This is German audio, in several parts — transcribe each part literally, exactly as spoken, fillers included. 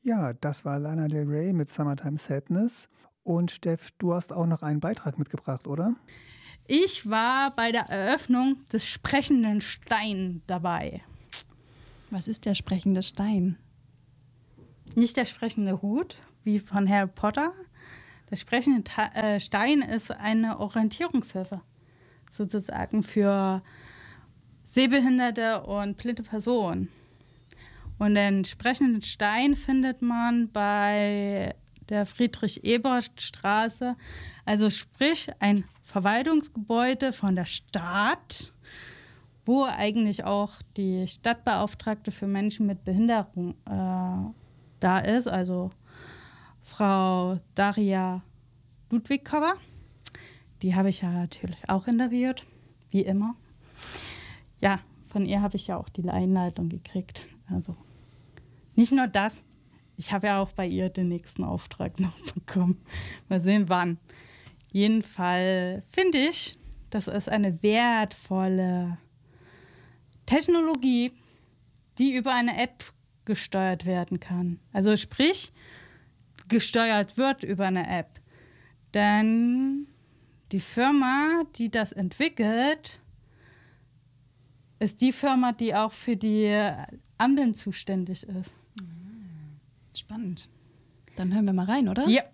Ja, das war Lana Del Rey mit Summertime Sadness. Und Steff, du hast auch noch einen Beitrag mitgebracht, oder? Ich war bei der Eröffnung des sprechenden Stein dabei. Was ist der sprechende Stein? Nicht der sprechende Hut, wie von Harry Potter. Der sprechende Ta- äh, Stein ist eine Orientierungshilfe, sozusagen für sehbehinderte und blinde Personen. Und den sprechenden Stein findet man bei der Friedrich-Ebert-Straße, also sprich ein Verwaltungsgebäude von der Stadt, wo eigentlich auch die Stadtbeauftragte für Menschen mit Behinderung äh, da ist, also Frau Daria Ludwigkova. Die habe ich ja natürlich auch interviewt, wie immer. Ja, von ihr habe ich ja auch die Einleitung gekriegt. Also nicht nur das, ich habe ja auch bei ihr den nächsten Auftrag noch bekommen. Mal sehen, wann. Jedenfalls finde ich, das ist eine wertvolle Technologie, die über eine App gesteuert werden kann. Also sprich, gesteuert wird über eine App. Denn die Firma, die das entwickelt, ist die Firma, die auch für die Ampeln zuständig ist. Spannend. Dann hören wir mal rein, oder? Ja.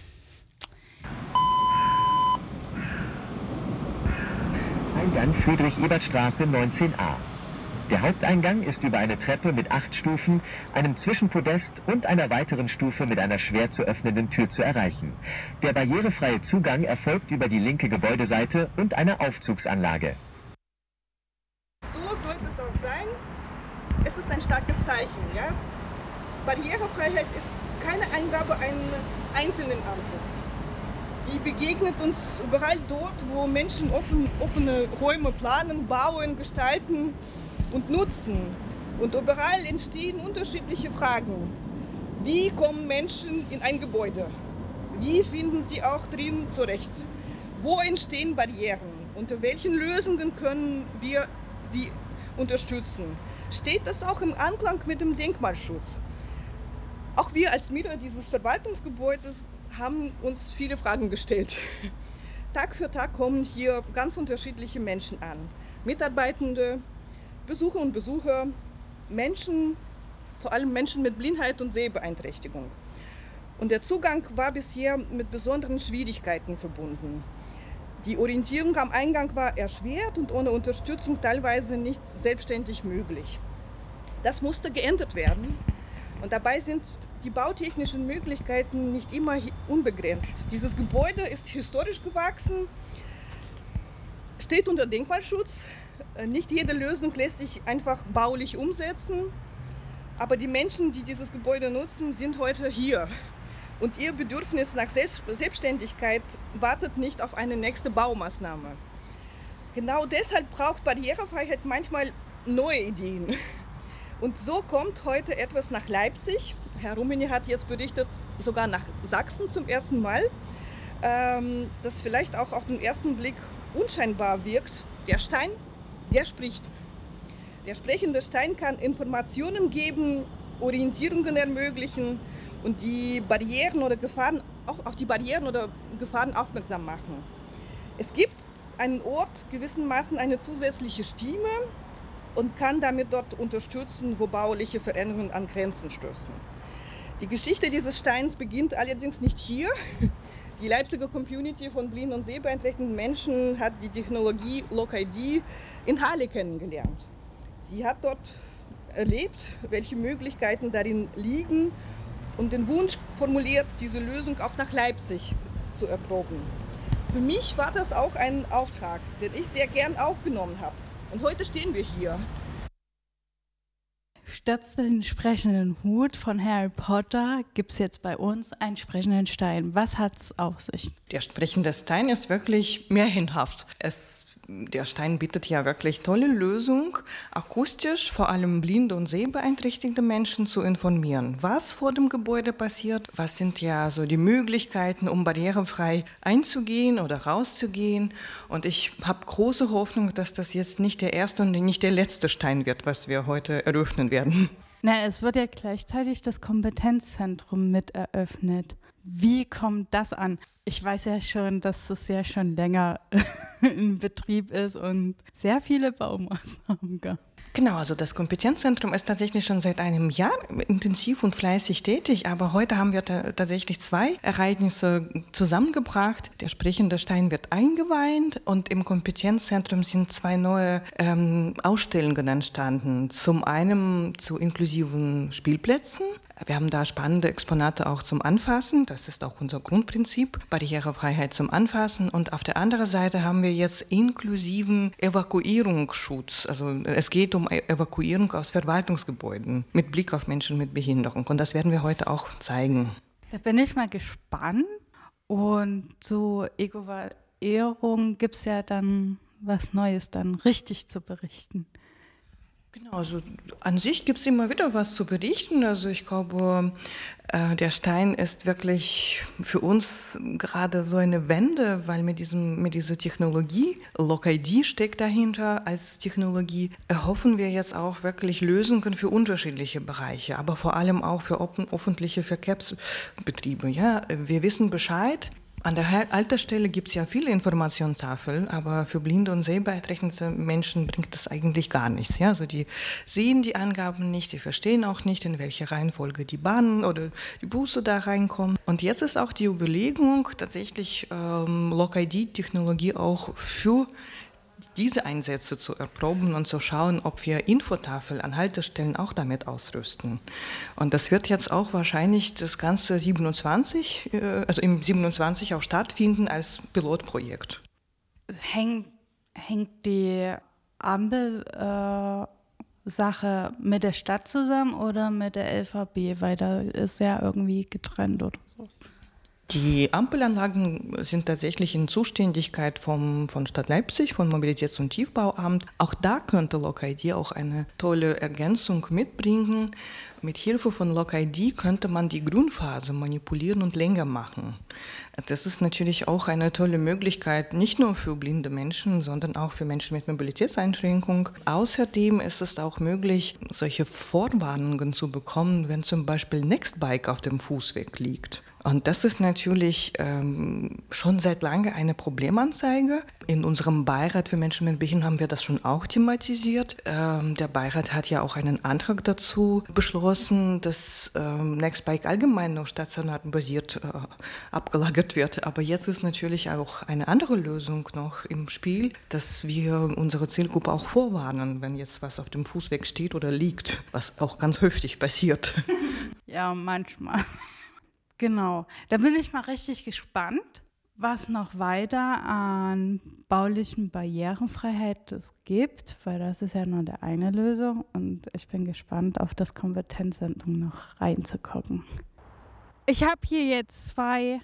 Eingang Friedrich-Ebert-Straße neunzehn a. Der Haupteingang ist über eine Treppe mit acht Stufen, einem Zwischenpodest und einer weiteren Stufe mit einer schwer zu öffnenden Tür zu erreichen. Der barrierefreie Zugang erfolgt über die linke Gebäudeseite und einer Aufzugsanlage. So sollte es auch sein. Es ist ein starkes Zeichen. Ja? Barrierefreiheit ist keine Eingabe eines einzelnen Amtes. Sie begegnet uns überall dort, wo Menschen offen, offene Räume planen, bauen, gestalten und nutzen. Und überall entstehen unterschiedliche Fragen. Wie kommen Menschen in ein Gebäude? Wie finden sie auch drin zurecht? Wo entstehen Barrieren? Unter welchen Lösungen können wir sie unterstützen? Steht das auch im Anklang mit dem Denkmalschutz? Auch wir als Mieter dieses Verwaltungsgebäudes haben uns viele Fragen gestellt. Tag für Tag kommen hier ganz unterschiedliche Menschen an. Mitarbeitende, Besucher und Besucher, Menschen, vor allem Menschen mit Blindheit und Sehbeeinträchtigung. Und der Zugang war bisher mit besonderen Schwierigkeiten verbunden. Die Orientierung am Eingang war erschwert und ohne Unterstützung teilweise nicht selbstständig möglich. Das musste geändert werden. Und dabei sind die bautechnischen Möglichkeiten nicht immer unbegrenzt. Dieses Gebäude ist historisch gewachsen, steht unter Denkmalschutz. Nicht jede Lösung lässt sich einfach baulich umsetzen. Aber die Menschen, die dieses Gebäude nutzen, sind heute hier. Und ihr Bedürfnis nach Selbstständigkeit wartet nicht auf eine nächste Baumaßnahme. Genau deshalb braucht Barrierefreiheit manchmal neue Ideen. Und so kommt heute etwas nach Leipzig. Herr Rumini hat jetzt berichtet, sogar nach Sachsen zum ersten Mal, ähm, das vielleicht auch auf den ersten Blick unscheinbar wirkt. Der Stein, der spricht. Der sprechende Stein kann Informationen geben, Orientierungen ermöglichen und die Barrieren oder Gefahren, auch auf die Barrieren oder Gefahren aufmerksam machen. Es gibt einen Ort, gewissermaßen eine zusätzliche Stimme, und kann damit dort unterstützen, wo bauliche Veränderungen an Grenzen stoßen. Die Geschichte dieses Steins beginnt allerdings nicht hier. Die Leipziger Community von blinden und sehbeeinträchtigten Menschen hat die Technologie LockID in Halle kennengelernt. Sie hat dort erlebt, welche Möglichkeiten darin liegen und den Wunsch formuliert, diese Lösung auch nach Leipzig zu erproben. Für mich war das auch ein Auftrag, den ich sehr gern aufgenommen habe. Und heute stehen wir hier. Statt den sprechenden Hut von Harry Potter gibt es jetzt bei uns einen sprechenden Stein. Was hat's auf sich? Der sprechende Stein ist wirklich märchenhaft. Es, der Stein bietet ja wirklich tolle Lösungen, akustisch vor allem blinde und sehbeeinträchtigte Menschen zu informieren. Was vor dem Gebäude passiert, was sind ja so die Möglichkeiten, um barrierefrei einzugehen oder rauszugehen. Und ich habe große Hoffnung, dass das jetzt nicht der erste und nicht der letzte Stein wird, was wir heute eröffnen werden. Na, es wird ja gleichzeitig das Kompetenzzentrum mit eröffnet. Wie kommt das an? Ich weiß ja schon, dass es ja schon länger in Betrieb ist und sehr viele Baumaßnahmen gab. Genau, also das Kompetenzzentrum ist tatsächlich schon seit einem Jahr intensiv und fleißig tätig, aber heute haben wir ta- tatsächlich zwei Ereignisse zusammengebracht. Der sprechende Stein wird eingeweiht und im Kompetenzzentrum sind zwei neue ähm, Ausstellungen entstanden. Zum einen zu inklusiven Spielplätzen. Wir haben da spannende Exponate auch zum Anfassen. Das ist auch unser Grundprinzip, Barrierefreiheit zum Anfassen. Und auf der anderen Seite haben wir jetzt inklusiven Evakuierungsschutz. Also es geht um Evakuierung aus Verwaltungsgebäuden mit Blick auf Menschen mit Behinderung. Und das werden wir heute auch zeigen. Da bin ich mal gespannt. Und zur Evakuierung gibt es ja dann was Neues, dann richtig zu berichten. Genau, also an sich gibt es immer wieder was zu berichten. Also ich glaube, äh, der Stein ist wirklich für uns gerade so eine Wende, weil mit, diesem, mit dieser Technologie, Lock-I D steckt dahinter als Technologie, erhoffen wir jetzt auch wirklich Lösungen für unterschiedliche Bereiche, aber vor allem auch für offen, öffentliche Verkehrsbetriebe. Ja? Wir wissen Bescheid. An der Haltestelle gibt es ja viele Informationstafeln, aber für blinde und sehbeeinträchtigte Menschen bringt das eigentlich gar nichts. Ja? Also die sehen die Angaben nicht, die verstehen auch nicht, in welcher Reihenfolge die Bahnen oder die Busse da reinkommen. Und jetzt ist auch die Überlegung, tatsächlich ähm, Lock-I D-Technologie auch für diese Einsätze zu erproben und zu schauen, ob wir Infotafel an Haltestellen auch damit ausrüsten. Und das wird jetzt auch wahrscheinlich das ganze siebenundzwanzig, also im siebenundzwanzig auch stattfinden als Pilotprojekt. Hängt, hängt die Ampel-Sache äh, mit der Stadt zusammen oder mit der L V B? Weil da ist ja irgendwie getrennt oder so. Die Ampelanlagen sind tatsächlich in Zuständigkeit vom, von Stadt Leipzig, vom Mobilitäts- und Tiefbauamt. Auch da könnte Lock-I D auch eine tolle Ergänzung mitbringen. Mit Hilfe von Lock-I D könnte man die Grundphase manipulieren und länger machen. Das ist natürlich auch eine tolle Möglichkeit, nicht nur für blinde Menschen, sondern auch für Menschen mit Mobilitätseinschränkung. Außerdem ist es auch möglich, solche Vorwarnungen zu bekommen, wenn zum Beispiel Nextbike auf dem Fußweg liegt. Und das ist natürlich ähm, schon seit langem eine Problemanzeige. In unserem Beirat für Menschen mit Behinderung haben wir das schon auch thematisiert. Ähm, der Beirat hat ja auch einen Antrag dazu beschlossen, dass ähm, Nextbike allgemein noch stationär basiert äh, abgelagert wird. Aber jetzt ist natürlich auch eine andere Lösung noch im Spiel, dass wir unsere Zielgruppe auch vorwarnen, wenn jetzt was auf dem Fußweg steht oder liegt, was auch ganz häufig passiert. Ja, manchmal. Genau, da bin ich mal richtig gespannt, was noch weiter an baulichen Barrierefreiheit es gibt, weil das ist ja nur der eine Lösung und ich bin gespannt, auf das Kompetenzzentrum noch reinzugucken. Ich habe hier jetzt zwei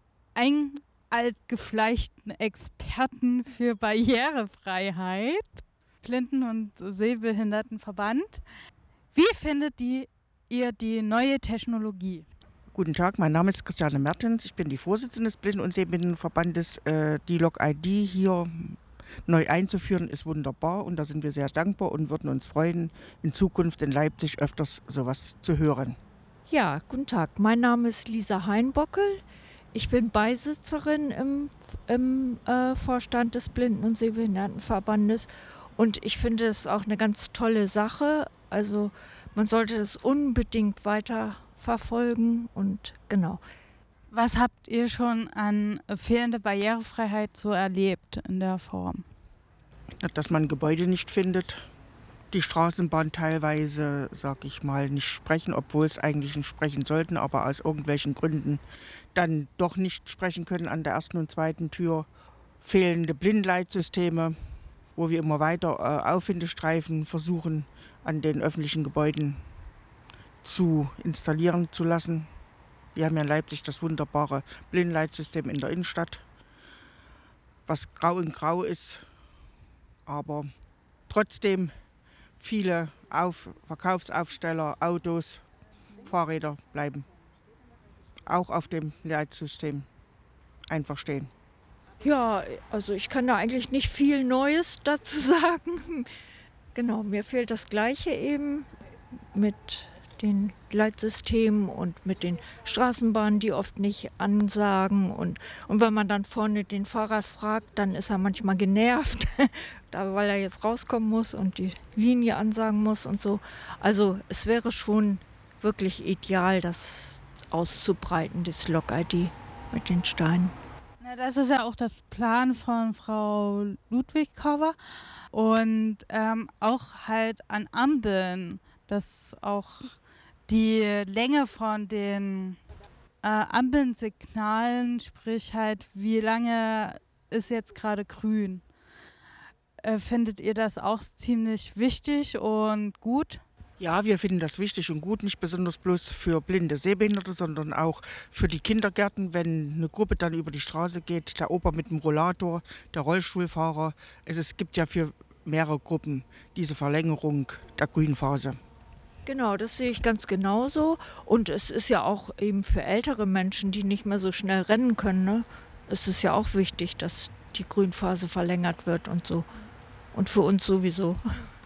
ein altgefleischten Experten für Barrierefreiheit, Blinden- und Sehbehindertenverband. Wie findet die, ihr die neue Technologie? Guten Tag, mein Name ist Christiane Mertens, ich bin die Vorsitzende des Blinden- und Sehbehindertenverbandes. Die Lock-I D hier neu einzuführen ist wunderbar und da sind wir sehr dankbar und würden uns freuen, in Zukunft in Leipzig öfters sowas zu hören. Ja, guten Tag, mein Name ist Lisa Heinbockel. Ich bin Beisitzerin im, im äh, Vorstand des Blinden- und Sehbehindertenverbandes und ich finde es auch eine ganz tolle Sache. Also man sollte das unbedingt weiter verfolgen und genau. Was habt ihr schon an fehlender Barrierefreiheit so erlebt in der Form? Dass man Gebäude nicht findet, die Straßenbahn teilweise, sag ich mal, nicht sprechen, obwohl es eigentlich nicht sprechen sollten, aber aus irgendwelchen Gründen dann doch nicht sprechen können an der ersten und zweiten Tür. Fehlende Blindleitsysteme, wo wir immer weiter äh, Auffindestreifen versuchen an den öffentlichen Gebäuden zu installieren zu lassen. Wir haben ja in Leipzig das wunderbare Blindleitsystem in der Innenstadt, was grau in grau ist, aber trotzdem viele Auf- Verkaufsaufsteller, Autos, Fahrräder bleiben auch auf dem Leitsystem einfach stehen. Ja, also ich kann da eigentlich nicht viel Neues dazu sagen. Genau, mir fehlt das Gleiche eben. mit den Leitsystemen und mit den Straßenbahnen, die oft nicht ansagen. Und, und wenn man dann vorne den Fahrer fragt, dann ist er manchmal genervt, da, weil er jetzt rauskommen muss und die Linie ansagen muss und so. Also es wäre schon wirklich ideal, das auszubreiten, das Lok-I D mit den Steinen. Na, das ist ja auch der Plan von Frau Ludwigkower. Und ähm, auch halt an Ampeln, dass auch die Länge von den äh, Ampelsignalen, sprich halt, wie lange ist jetzt gerade grün. Äh, findet ihr das auch ziemlich wichtig und gut? Ja, wir finden das wichtig und gut, nicht besonders bloß für blinde Sehbehinderte, sondern auch für die Kindergärten, wenn eine Gruppe dann über die Straße geht, der Opa mit dem Rollator, der Rollstuhlfahrer. Es, es gibt ja für mehrere Gruppen diese Verlängerung der Grünphase. Genau, das sehe ich ganz genauso. Und es ist ja auch eben für ältere Menschen, die nicht mehr so schnell rennen können, ne? Es ist ja auch wichtig, dass die Grünphase verlängert wird und so. Und für uns sowieso.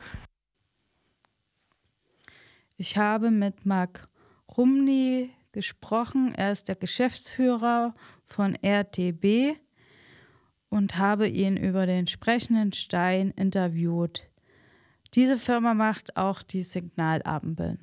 Ich habe mit Marc Rumny gesprochen. Er ist der Geschäftsführer von R T B und habe ihn über den sprechenden Stein interviewt. Diese Firma macht auch die Signalampeln.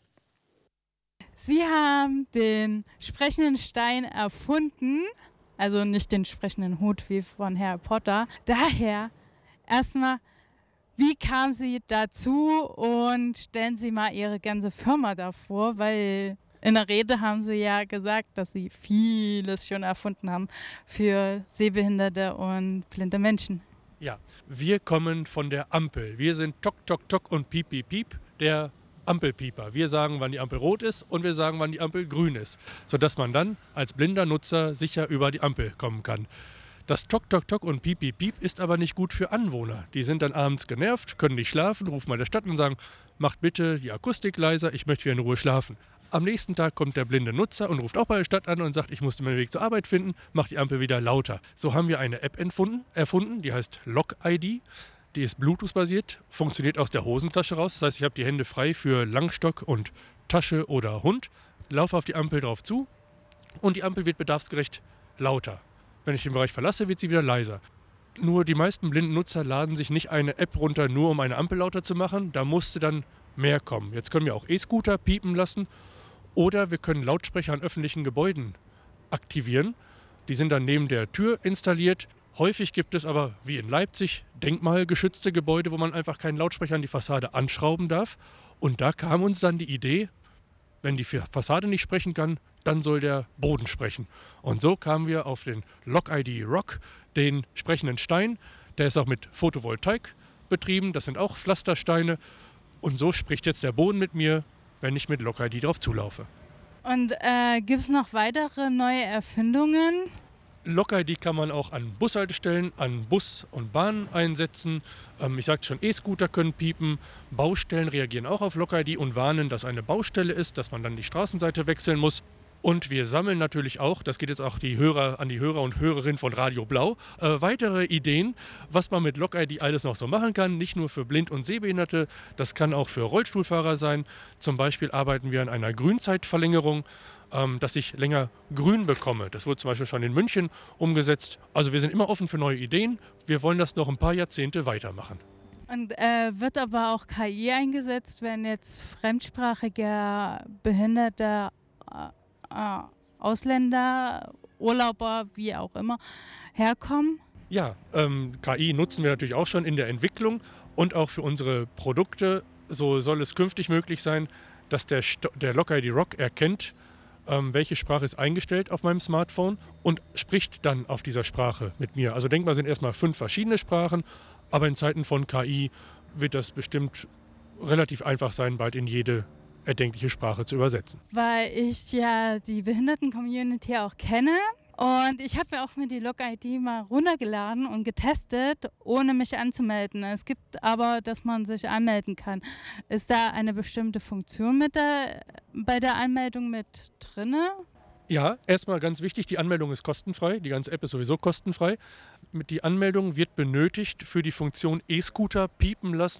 Sie haben den sprechenden Stein erfunden, also nicht den sprechenden Hut wie von Harry Potter. Daher erstmal, wie kamen Sie dazu und stellen Sie mal Ihre ganze Firma davor, weil in der Rede haben Sie ja gesagt, dass Sie vieles schon erfunden haben für sehbehinderte und blinde Menschen. Ja, wir kommen von der Ampel. Wir sind Tok, Tok, Tok und Piep, Piep, Piep, der Ampelpieper. Wir sagen, wann die Ampel rot ist und wir sagen, wann die Ampel grün ist, sodass man dann als blinder Nutzer sicher über die Ampel kommen kann. Das Tok, Tok, Tok und Piep, Piep, Piep ist aber nicht gut für Anwohner. Die sind dann abends genervt, können nicht schlafen, rufen mal der Stadt und sagen, macht bitte die Akustik leiser, ich möchte wieder in Ruhe schlafen. Am nächsten Tag kommt der blinde Nutzer und ruft auch bei der Stadt an und sagt, ich musste meinen Weg zur Arbeit finden, macht die Ampel wieder lauter. So haben wir eine App erfunden, erfunden die heißt Lok-I D. Die ist Bluetooth-basiert, funktioniert aus der Hosentasche raus. Das heißt, ich habe die Hände frei für Langstock und Tasche oder Hund, laufe auf die Ampel drauf zu und die Ampel wird bedarfsgerecht lauter. Wenn ich den Bereich verlasse, wird sie wieder leiser. Nur die meisten blinden Nutzer laden sich nicht eine App runter, nur um eine Ampel lauter zu machen. Da musste dann mehr kommen. Jetzt können wir auch E-Scooter piepen lassen oder wir können Lautsprecher an öffentlichen Gebäuden aktivieren. Die sind dann neben der Tür installiert. Häufig gibt es aber, wie in Leipzig, denkmalgeschützte Gebäude, wo man einfach keinen Lautsprecher an die Fassade anschrauben darf. Und da kam uns dann die Idee, wenn die Fassade nicht sprechen kann, dann soll der Boden sprechen. Und so kamen wir auf den Lok-I D Rock, den sprechenden Stein. Der ist auch mit Photovoltaik betrieben, das sind auch Pflastersteine. Und so spricht jetzt der Boden mit mir, wenn ich mit Lok-I D drauf zulaufe. Und äh, gibt es noch weitere neue Erfindungen? Lok-I D kann man auch an Bushaltestellen, an Bus und Bahnen einsetzen. Ähm, ich sagte schon, E-Scooter können piepen. Baustellen reagieren auch auf Lok-I D und warnen, dass eine Baustelle ist, dass man dann die Straßenseite wechseln muss. Und wir sammeln natürlich auch, das geht jetzt auch die Hörer, an die Hörer und Hörerinnen von Radio Blau, äh, weitere Ideen, was man mit Lok-I D alles noch so machen kann. Nicht nur für Blind- und Sehbehinderte, das kann auch für Rollstuhlfahrer sein. Zum Beispiel arbeiten wir an einer Grünzeitverlängerung, ähm, dass ich länger grün bekomme. Das wurde zum Beispiel schon in München umgesetzt. Also wir sind immer offen für neue Ideen. Wir wollen das noch ein paar Jahrzehnte weitermachen. Und äh, wird aber auch K I eingesetzt, wenn jetzt fremdsprachige Behinderte äh, äh, Ausländer, Urlauber, wie auch immer, herkommen? Ja, ähm, K I nutzen wir natürlich auch schon in der Entwicklung und auch für unsere Produkte. So soll es künftig möglich sein, dass der, Sto- der Lok-I D Rock erkennt, ähm, welche Sprache ist eingestellt auf meinem Smartphone und spricht dann auf dieser Sprache mit mir. Also denkbar sind erstmal fünf verschiedene Sprachen, aber in Zeiten von K I wird das bestimmt relativ einfach sein, bald in jede erdenkliche Sprache zu übersetzen. Weil ich ja die Behinderten-Community auch kenne und ich habe mir auch mir die Lok-I D mal runtergeladen und getestet, ohne mich anzumelden. Es gibt aber, dass man sich anmelden kann. Ist da eine bestimmte Funktion mit der, bei der Anmeldung mit drinne? Ja, erstmal ganz wichtig, die Anmeldung ist kostenfrei, die ganze App ist sowieso kostenfrei. Die Anmeldung wird benötigt für die Funktion E-Scooter piepen lassen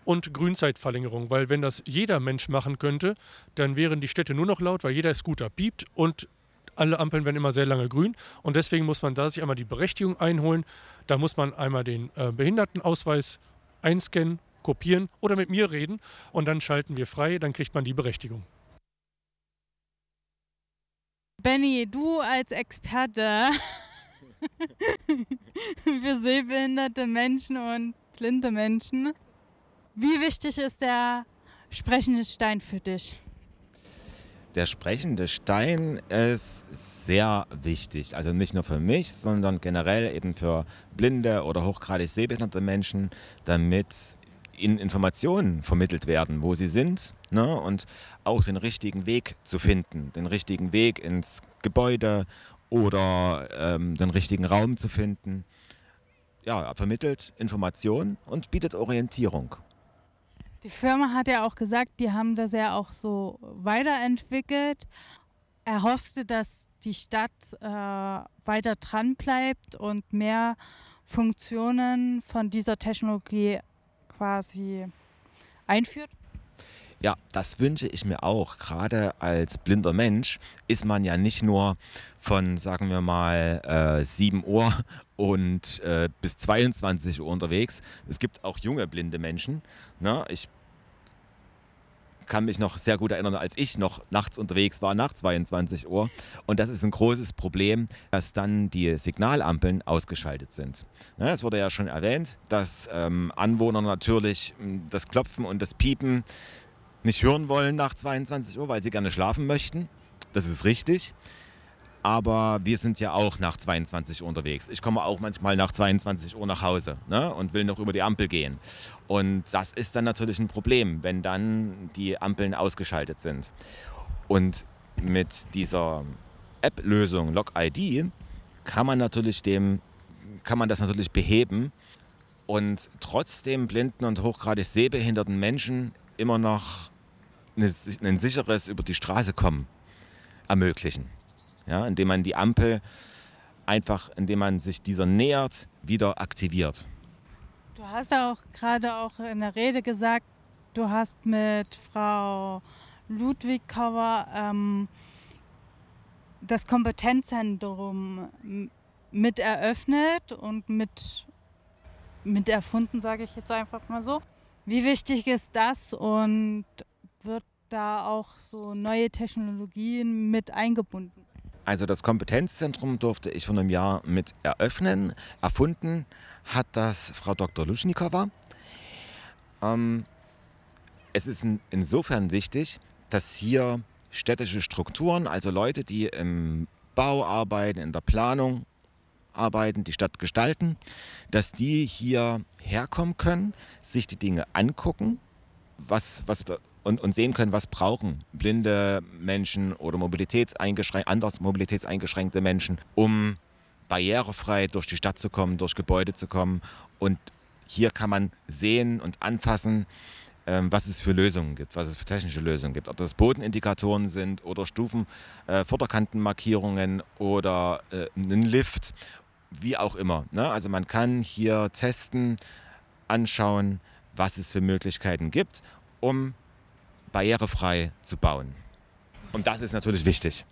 und Grünzeitverlängerung, weil wenn das jeder Mensch machen könnte, dann wären die Städte nur noch laut, weil jeder Scooter piept und alle Ampeln werden immer sehr lange grün und deswegen muss man da sich einmal die Berechtigung einholen. Da muss man einmal den äh, Behindertenausweis einscannen, kopieren oder mit mir reden und dann schalten wir frei, dann kriegt man die Berechtigung. Benny, du als Experte für sehbehinderte Menschen und blinde Menschen, wie wichtig ist der sprechende Stein für dich? Der sprechende Stein ist sehr wichtig, also nicht nur für mich, sondern generell eben für blinde oder hochgradig sehbehinderte Menschen, damit ihnen Informationen vermittelt werden, wo sie sind, ne? Und auch den richtigen Weg zu finden, den richtigen Weg ins Gebäude oder ähm, den richtigen Raum zu finden. Ja, er vermittelt Informationen und bietet Orientierung. Die Firma hat ja auch gesagt, die haben das ja auch so weiterentwickelt. Erhoffst du, dass die Stadt äh, weiter dran bleibt und mehr Funktionen von dieser Technologie quasi einführt? Ja, das wünsche ich mir auch. Gerade als blinder Mensch ist man ja nicht nur von, sagen wir mal, äh, sieben Uhr und äh, bis zweiundzwanzig Uhr unterwegs. Es gibt auch junge blinde Menschen. Ne? Ich kann mich noch sehr gut erinnern, als ich noch nachts unterwegs war, nach zweiundzwanzig Uhr. Und das ist ein großes Problem, dass dann die Signalampeln ausgeschaltet sind. Ne, es wurde ja schon erwähnt, dass ähm, Anwohner natürlich ähm, das Klopfen und das Piepen nicht hören wollen nach zweiundzwanzig Uhr, weil sie gerne schlafen möchten. Das ist richtig. Aber wir sind ja auch nach zweiundzwanzig Uhr unterwegs. Ich komme auch manchmal nach zweiundzwanzig Uhr nach Hause, ne, und will noch über die Ampel gehen. Und das ist dann natürlich ein Problem, wenn dann die Ampeln ausgeschaltet sind. Und mit dieser App-Lösung Log I D kann man natürlich dem, kann man das natürlich beheben und trotzdem blinden und hochgradig sehbehinderten Menschen immer noch ein sicheres über die Straße kommen ermöglichen. Ja, indem man die Ampel einfach, indem man sich dieser nähert, wieder aktiviert. Du hast ja auch gerade auch in der Rede gesagt, du hast mit Frau Ludwigkauer ähm, das Kompetenzzentrum mit eröffnet und mit, mit erfunden, sage ich jetzt einfach mal so. Wie wichtig ist das und wird da auch so neue Technologien mit eingebunden? Also das Kompetenzzentrum durfte ich vor einem Jahr mit eröffnen. Erfunden hat das Frau Doktor Luschnikowa. Ähm, es ist in, insofern wichtig, dass hier städtische Strukturen, also Leute, die im Bau arbeiten, in der Planung arbeiten, die Stadt gestalten, dass die hier herkommen können, sich die Dinge angucken, was, was Und, und sehen können, was brauchen blinde Menschen oder mobilitätseingeschränkt, anders mobilitätseingeschränkte Menschen, um barrierefrei durch die Stadt zu kommen, durch Gebäude zu kommen. Und hier kann man sehen und anfassen, ähm, was es für Lösungen gibt, was es für technische Lösungen gibt. Ob das Bodenindikatoren sind oder Stufen, äh, Vorderkantenmarkierungen oder äh, ein Lift, wie auch immer. Ne? Also man kann hier testen, anschauen, was es für Möglichkeiten gibt, um barrierefrei zu bauen. Und das ist natürlich wichtig.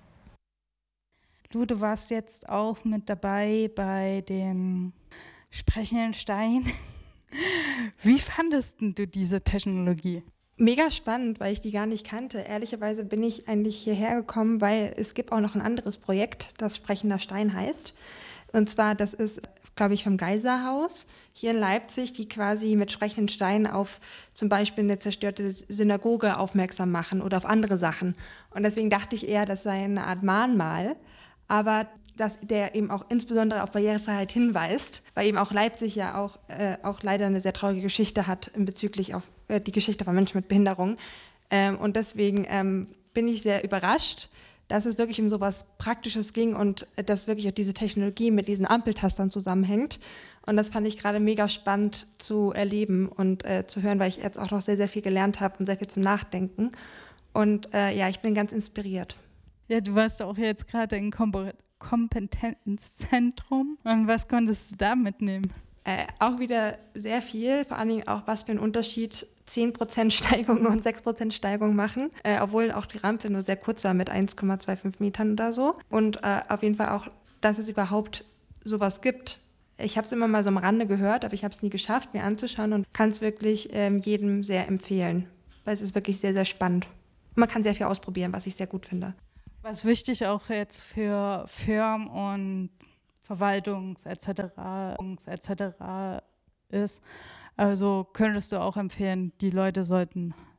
Lu, du warst jetzt auch mit dabei bei den sprechenden Steinen. Wie fandest du diese Technologie? Mega spannend, weil ich die gar nicht kannte. Ehrlicherweise bin ich eigentlich hierher gekommen, weil es gibt auch noch ein anderes Projekt, das Sprechender Stein heißt. Und zwar, das ist, glaube ich, vom Geiserhaus hier in Leipzig, die quasi mit sprechenden Steinen auf zum Beispiel eine zerstörte Synagoge aufmerksam machen oder auf andere Sachen. Und deswegen dachte ich eher, das sei eine Art Mahnmal, aber dass der eben auch insbesondere auf Barrierefreiheit hinweist, weil eben auch Leipzig ja auch, äh, auch leider eine sehr traurige Geschichte hat in bezüglich auf äh, die Geschichte von Menschen mit Behinderung. Ähm, und deswegen ähm, bin ich sehr überrascht, dass es wirklich um so was Praktisches ging und dass wirklich auch diese Technologie mit diesen Ampeltastern zusammenhängt. Und das fand ich gerade mega spannend zu erleben und äh, zu hören, weil ich jetzt auch noch sehr, sehr viel gelernt habe und sehr viel zum Nachdenken. Und äh, ja, ich bin ganz inspiriert. Ja, du warst auch jetzt gerade im Kom- Kompetenzzentrum. Und was konntest du da mitnehmen? Äh, auch wieder sehr viel, vor allen Dingen auch, was für ein Unterschied zehn Prozent Steigung und sechs Prozent Steigung machen, äh, obwohl auch die Rampe nur sehr kurz war mit eins Komma fünfundzwanzig Metern oder so. Und äh, auf jeden Fall auch, dass es überhaupt sowas gibt. Ich habe es immer mal so am Rande gehört, aber ich habe es nie geschafft, mir anzuschauen und kann es wirklich ähm, jedem sehr empfehlen, weil es ist wirklich sehr, sehr spannend. Und man kann sehr viel ausprobieren, was ich sehr gut finde. Was wichtig auch jetzt für Firmen und Verwaltungs et cetera et cetera ist, also könntest du auch empfehlen, die Leute sollten